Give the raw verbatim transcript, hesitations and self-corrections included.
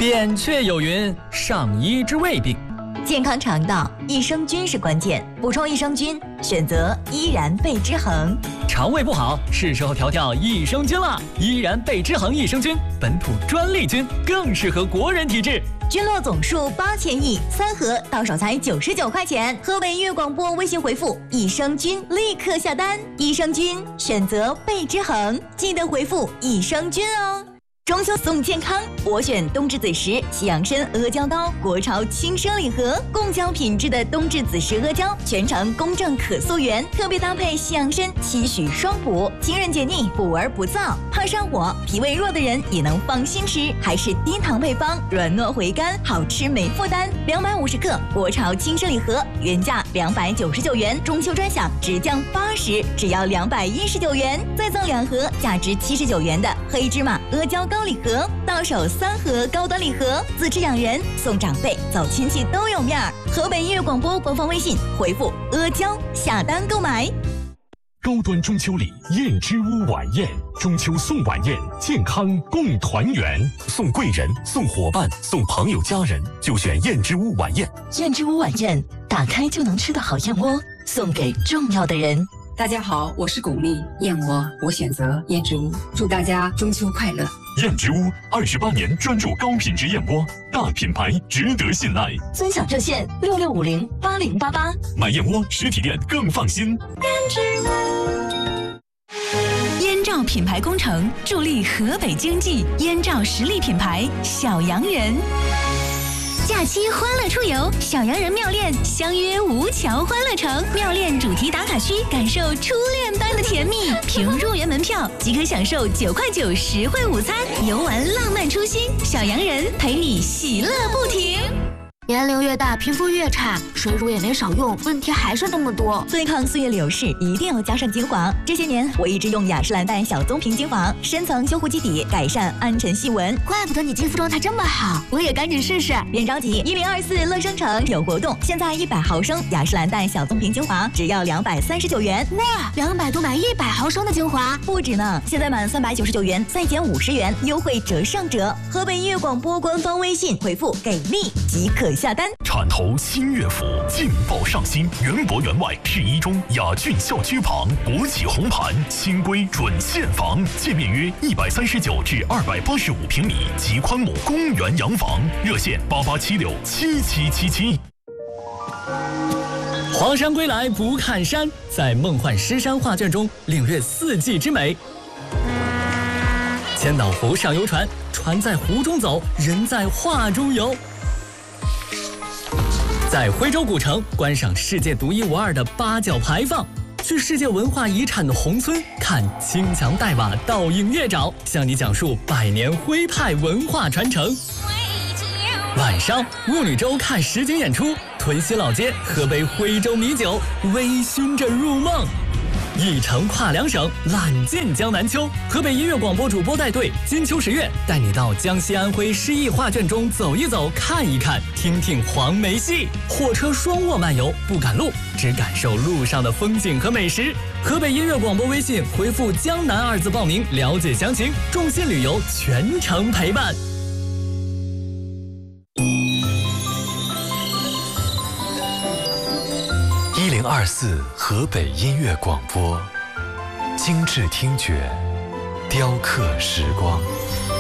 扁鹊有云：上医之未病。 健康肠道，益生菌是关键。补充益生菌，选择依然贝之恒。 肠胃不好，是时候调调益生菌了。依然贝之恒益生菌，本土专利菌，更适合国人体质。 菌落总数八千亿，三盒到手才九十九块钱。河北音乐广播微信回复益生菌，立刻下单。益生菌选择贝之恒，记得回复益生菌哦。中秋送健康，我选冬至子时西洋参阿胶糕，国潮轻生礼盒，贡胶品质的冬至子时阿胶，全程公正可溯源，特别搭配西洋参，期许双补，清润解腻，补而不燥，怕上火、脾胃弱的人也能放心吃，还是低糖配方，软糯回甘，好吃没负担。两百五十克国潮轻生礼盒，原价两百九十九元，中秋专享直降八十，只要两百一十九元，再赠两盒价值七十九元的黑芝麻阿胶糕礼盒，到手三盒高端礼盒，自吃养人，送长辈，走亲戚都有面儿。河北音乐广播官方微信回复阿胶下单购买。 高端中秋礼燕之屋晚宴，中秋送晚宴，健康共团圆，送贵人、送伙伴、送朋友家人，就选燕之屋晚宴。 燕之屋晚宴，打开就能吃的好燕窝，送给重要的人。 大家好，我是巩俐，燕窝我选择燕之屋，祝大家中秋快乐。 燕之屋二十八年专注高品质燕窝，大品牌值得信赖。 尊享热线六六五零八零八八， 买燕窝实体店更放心。 燕之屋。 燕赵品牌工程助力河北经济，燕赵实力品牌小洋人。假期欢乐出游，小洋人妙恋相约吴桥欢乐城，妙恋主题打卡区，感受初恋般的甜蜜。凭入园门票即可享受九块九实惠午餐，游玩浪漫初心，小洋人陪你喜乐不停。 年龄越大，皮肤越差，水乳也没少用，问题还是那么多。 对抗岁月流逝，一定要加上精华。这些年，我一直用雅诗兰黛小棕瓶精华，深层修护基底，改善暗沉细纹。 怪不得你肌肤状态这么好，我也赶紧试试。 别着急，一零二四乐生城有活动，现在一百毫升雅诗兰黛小棕瓶精华只要两百三十九元。 哇，两百多买一百毫升的精华， 不止呢！现在满三百九十九元再减五十元，优惠折上折。河北音乐广播官方微信回复给力即可下单。 产头新乐府劲爆上新，园博园外市一中雅骏校区旁，国企红盘，新规准现房，界面约一百三十九至二百八十五平米，极宽亩公园洋房，热线八八七六七七七七。 黄山归来不看山，在梦幻诗山画卷中领略四季之美。千岛湖上游船，船在湖中走，人在画中游。在徽州古城观赏世界独一无二的八角牌坊，去世界文化遗产的宏村看青墙黛瓦倒映月沼，向你讲述百年徽派文化传承。晚上雾里洲看实景演出，屯溪老街喝杯徽州米酒，微醺着入梦。一程跨两省，揽尽江南秋。河北音乐广播主播带队，金秋十月带你到江西安徽诗意画卷中走一走，看一看，听听黄梅戏。火车双卧漫游，不赶路，只感受路上的风景和美食。河北音乐广播微信回复江南二字报名，了解详情。众信旅游全程陪伴。 一零二四河北音乐广播，精致听觉，雕刻时光。